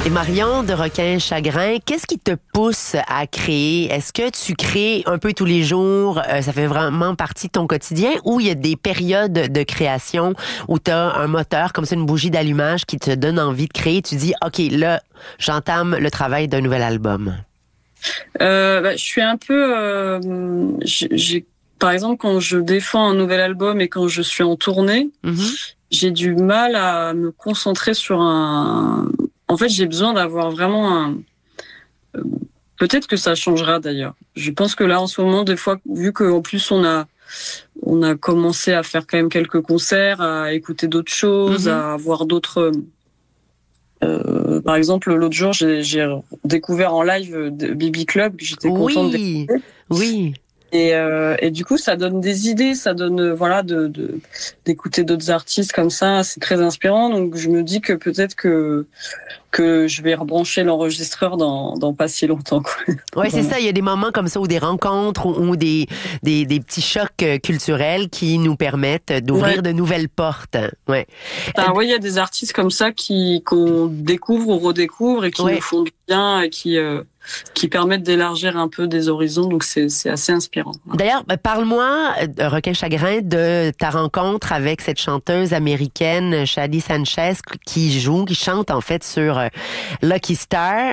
Et Marion de Requin Chagrin, qu'est-ce qui te pousse à créer? Est-ce que tu crées un peu tous les jours? Ça fait vraiment partie de ton quotidien? Ou il y a des périodes de création où tu as un moteur, comme ça, une bougie d'allumage qui te donne envie de créer? Tu dis, OK, là, j'entame le travail d'un nouvel album. Je suis un peu... par exemple, quand je défends un nouvel album et quand je suis en tournée, j'ai du mal à me concentrer sur un... En fait, j'ai besoin d'avoir vraiment un... Peut-être que ça changera d'ailleurs. Je pense que là, en ce moment, des fois, vu qu'en plus on a commencé à faire quand même quelques concerts, à écouter d'autres choses, à voir d'autres... par exemple, l'autre jour, j'ai découvert en live Bibi Club, que j'étais contente d'écouter. Oui. Et du coup, ça donne des idées, ça donne d'écouter d'autres artistes comme ça, c'est très inspirant. Donc je me dis que peut-être que je vais rebrancher l'enregistreur dans pas si longtemps, quoi. Ouais, c'est ça. Il y a des moments comme ça, ou des rencontres, ou des petits chocs culturels qui nous permettent d'ouvrir de nouvelles portes. Ouais. Il y a des artistes comme ça qu'on découvre ou redécouvre et qui nous font du bien et qui permettent d'élargir un peu des horizons. Donc c'est assez inspirant. D'ailleurs, parle-moi, Requin Chagrin, de ta rencontre avec cette chanteuse américaine, Shadi Sanchez, qui chante en fait sur Lucky Star.